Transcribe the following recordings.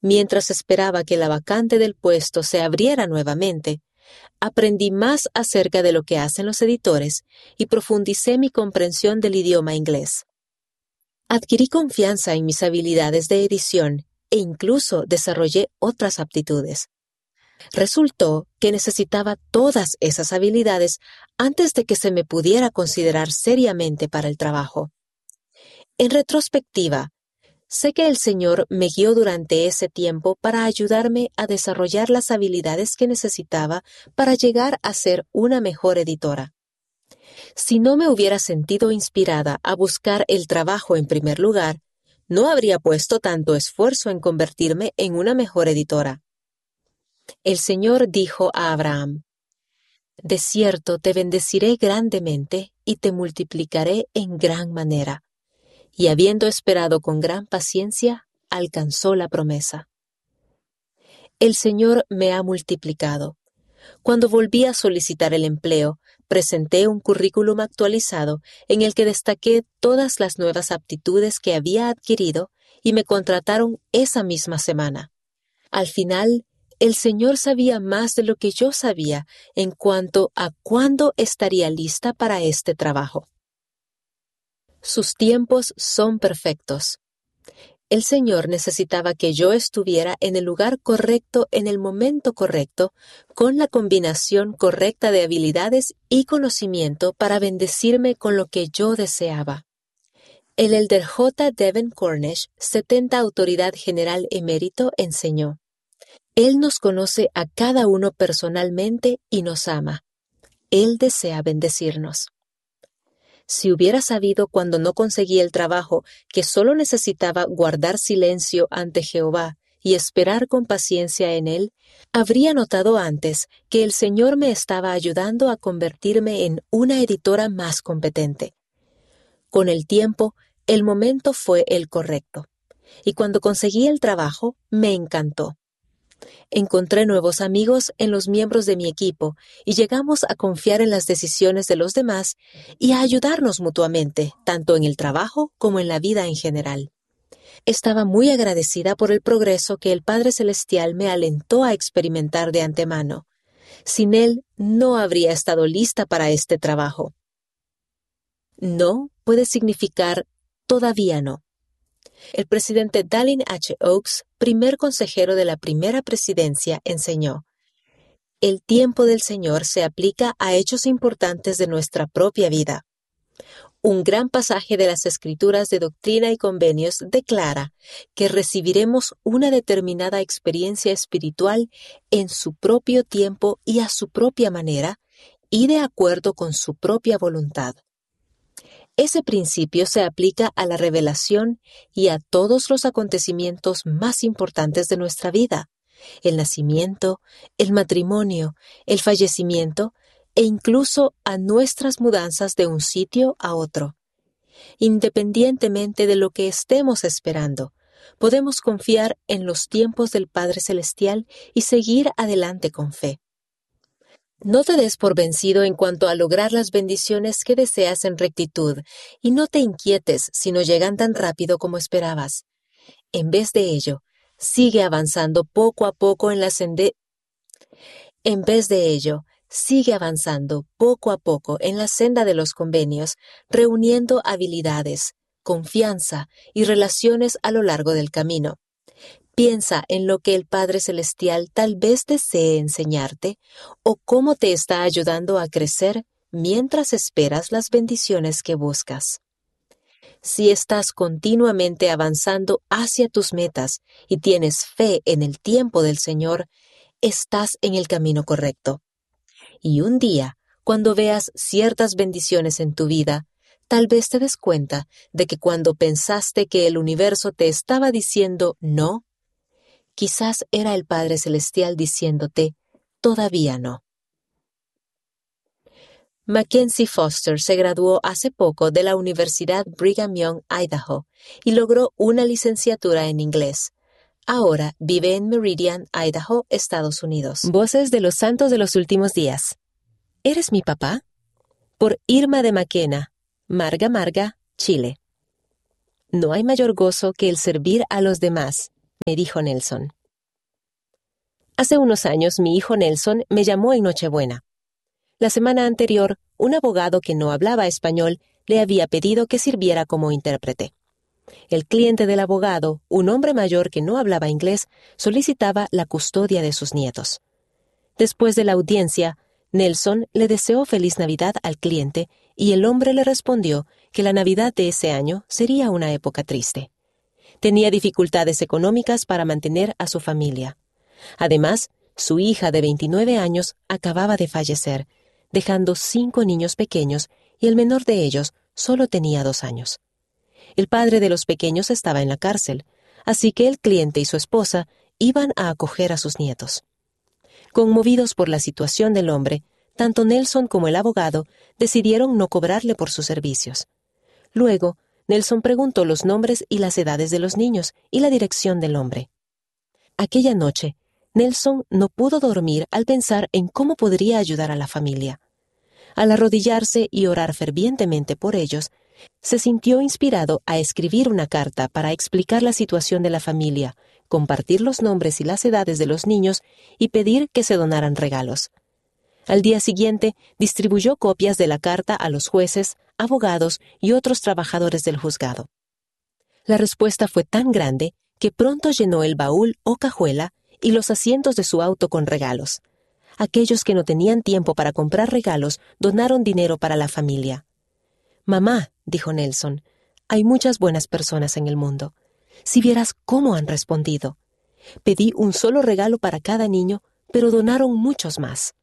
Mientras esperaba que la vacante del puesto se abriera nuevamente, aprendí más acerca de lo que hacen los editores y profundicé mi comprensión del idioma inglés. Adquirí confianza en mis habilidades de edición e incluso desarrollé otras aptitudes. Resultó que necesitaba todas esas habilidades antes de que se me pudiera considerar seriamente para el trabajo. En retrospectiva, sé que el Señor me guió durante ese tiempo para ayudarme a desarrollar las habilidades que necesitaba para llegar a ser una mejor editora. Si no me hubiera sentido inspirada a buscar el trabajo en primer lugar, no habría puesto tanto esfuerzo en convertirme en una mejor editora. El Señor dijo a Abraham: «De cierto te bendeciré grandemente y te multiplicaré en gran manera». Y habiendo esperado con gran paciencia, alcanzó la promesa. El Señor me ha multiplicado. Cuando volví a solicitar el empleo, presenté un currículum actualizado en el que destaqué todas las nuevas aptitudes que había adquirido y me contrataron esa misma semana. Al final, el Señor sabía más de lo que yo sabía en cuanto a cuándo estaría lista para este trabajo. Sus tiempos son perfectos. El Señor necesitaba que yo estuviera en el lugar correcto en el momento correcto, con la combinación correcta de habilidades y conocimiento para bendecirme con lo que yo deseaba. El elder J. Devin Cornish, 70 Autoridad General Emérito, enseñó: Él nos conoce a cada uno personalmente y nos ama. Él desea bendecirnos. Si hubiera sabido cuando no conseguí el trabajo que solo necesitaba guardar silencio ante Jehová y esperar con paciencia en Él, habría notado antes que el Señor me estaba ayudando a convertirme en una editora más competente. Con el tiempo, el momento fue el correcto, y cuando conseguí el trabajo, me encantó. Encontré nuevos amigos en los miembros de mi equipo y llegamos a confiar en las decisiones de los demás y a ayudarnos mutuamente, tanto en el trabajo como en la vida en general. Estaba muy agradecida por el progreso que el Padre Celestial me alentó a experimentar de antemano. Sin Él, no habría estado lista para este trabajo. No puede significar todavía no. El presidente Dallin H. Oaks, primer consejero de la primera presidencia, enseñó: el tiempo del Señor se aplica a hechos importantes de nuestra propia vida. Un gran pasaje de las Escrituras de Doctrina y Convenios declara que recibiremos una determinada experiencia espiritual en su propio tiempo y a su propia manera, y de acuerdo con su propia voluntad. Ese principio se aplica a la revelación y a todos los acontecimientos más importantes de nuestra vida: el nacimiento, el matrimonio, el fallecimiento e incluso a nuestras mudanzas de un sitio a otro. Independientemente de lo que estemos esperando, podemos confiar en los tiempos del Padre Celestial y seguir adelante con fe. No te des por vencido en cuanto a lograr las bendiciones que deseas en rectitud, y no te inquietes si no llegan tan rápido como esperabas. En vez de ello, sigue avanzando poco a poco en la senda de los convenios, reuniendo habilidades, confianza y relaciones a lo largo del camino. Piensa en lo que el Padre Celestial tal vez desee enseñarte o cómo te está ayudando a crecer mientras esperas las bendiciones que buscas. Si estás continuamente avanzando hacia tus metas y tienes fe en el tiempo del Señor, estás en el camino correcto. Y un día, cuando veas ciertas bendiciones en tu vida, tal vez te des cuenta de que cuando pensaste que el universo te estaba diciendo no, quizás era el Padre Celestial diciéndote, todavía no. Mackenzie Foster se graduó hace poco de la Universidad Brigham Young, Idaho, y logró una licenciatura en inglés. Ahora vive en Meridian, Idaho, Estados Unidos. Voces de los Santos de los Últimos Días. ¿Eres mi papá? Por Irma de Maquena, Marga, Chile. No hay mayor gozo que el servir a los demás, me dijo Nelson. Hace unos años mi hijo Nelson me llamó en Nochebuena. La semana anterior, un abogado que no hablaba español le había pedido que sirviera como intérprete. El cliente del abogado, un hombre mayor que no hablaba inglés, solicitaba la custodia de sus nietos. Después de la audiencia, Nelson le deseó feliz Navidad al cliente y el hombre le respondió que la Navidad de ese año sería una época triste. Tenía dificultades económicas para mantener a su familia. Además, su hija de 29 años acababa de fallecer, dejando 5 niños pequeños y el menor de ellos solo tenía 2 años. El padre de los pequeños estaba en la cárcel, así que el cliente y su esposa iban a acoger a sus nietos. Conmovidos por la situación del hombre, tanto Nelson como el abogado decidieron no cobrarle por sus servicios. Luego, Nelson preguntó los nombres y las edades de los niños y la dirección del hombre. Aquella noche, Nelson no pudo dormir al pensar en cómo podría ayudar a la familia. Al arrodillarse y orar fervientemente por ellos, se sintió inspirado a escribir una carta para explicar la situación de la familia, compartir los nombres y las edades de los niños y pedir que se donaran regalos. Al día siguiente, distribuyó copias de la carta a los jueces, abogados y otros trabajadores del juzgado. La respuesta fue tan grande que pronto llenó el baúl o cajuela y los asientos de su auto con regalos. Aquellos que no tenían tiempo para comprar regalos donaron dinero para la familia. «Mamá», dijo Nelson, «hay muchas buenas personas en el mundo. Si vieras cómo han respondido. Pedí un solo regalo para cada niño, pero donaron muchos más».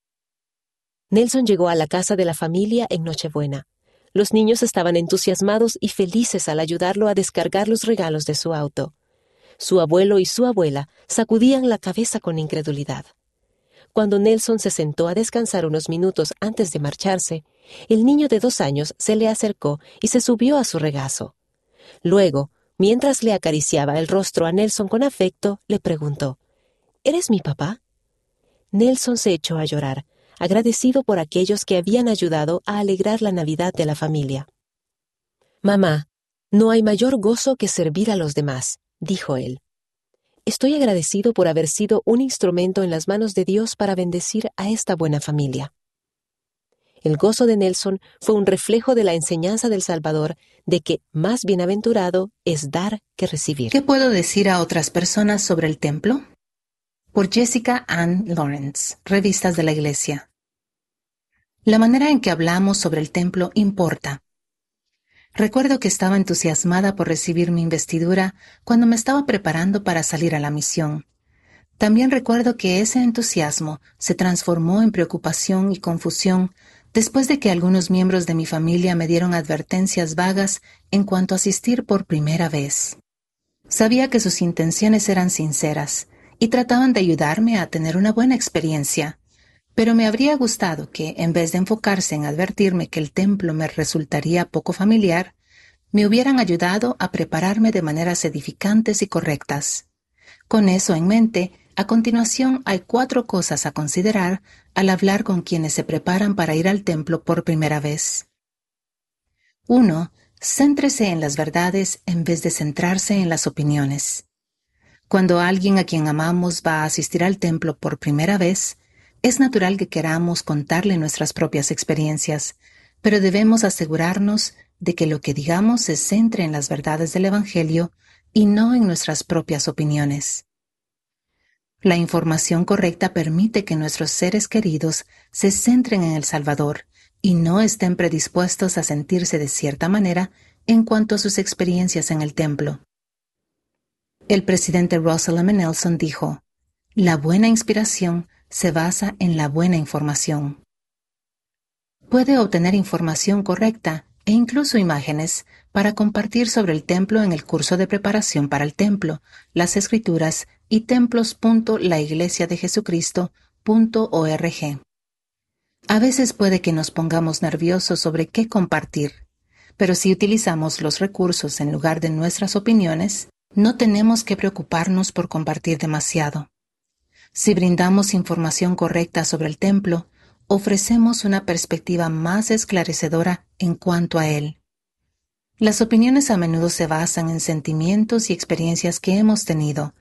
Nelson llegó a la casa de la familia en Nochebuena. Los niños estaban entusiasmados y felices al ayudarlo a descargar los regalos de su auto. Su abuelo y su abuela sacudían la cabeza con incredulidad. Cuando Nelson se sentó a descansar unos minutos antes de marcharse, el niño de 2 años se le acercó y se subió a su regazo. Luego, mientras le acariciaba el rostro a Nelson con afecto, le preguntó, «¿Eres mi papá?». Nelson se echó a llorar, agradecido por aquellos que habían ayudado a alegrar la Navidad de la familia. «Mamá, no hay mayor gozo que servir a los demás», dijo él. «Estoy agradecido por haber sido un instrumento en las manos de Dios para bendecir a esta buena familia». El gozo de Nelson fue un reflejo de la enseñanza del Salvador de que más bienaventurado es dar que recibir. ¿Qué puedo decir a otras personas sobre el templo? Por Jessica Ann Lawrence, Revistas de la Iglesia. La manera en que hablamos sobre el templo importa. Recuerdo que estaba entusiasmada por recibir mi investidura cuando me estaba preparando para salir a la misión. También recuerdo que ese entusiasmo se transformó en preocupación y confusión después de que algunos miembros de mi familia me dieron advertencias vagas en cuanto a asistir por primera vez. Sabía que sus intenciones eran sinceras y trataban de ayudarme a tener una buena experiencia, pero me habría gustado que, en vez de enfocarse en advertirme que el templo me resultaría poco familiar, me hubieran ayudado a prepararme de maneras edificantes y correctas. Con eso en mente, a continuación hay 4 cosas a considerar al hablar con quienes se preparan para ir al templo por primera vez. 1. Céntrese en las verdades en vez de centrarse en las opiniones. Cuando alguien a quien amamos va a asistir al templo por primera vez, es natural que queramos contarle nuestras propias experiencias, pero debemos asegurarnos de que lo que digamos se centre en las verdades del Evangelio y no en nuestras propias opiniones. La información correcta permite que nuestros seres queridos se centren en el Salvador y no estén predispuestos a sentirse de cierta manera en cuanto a sus experiencias en el templo. El presidente Russell M. Nelson dijo, «La buena inspiración se basa en la buena información». Puede obtener información correcta e incluso imágenes para compartir sobre el templo en el curso de preparación para el templo, las Escrituras y templos.laiglesiadejesucristo.org. A veces puede que nos pongamos nerviosos sobre qué compartir, pero si utilizamos los recursos en lugar de nuestras opiniones, no tenemos que preocuparnos por compartir demasiado. Si brindamos información correcta sobre el templo, ofrecemos una perspectiva más esclarecedora en cuanto a él. Las opiniones a menudo se basan en sentimientos y experiencias que hemos tenido,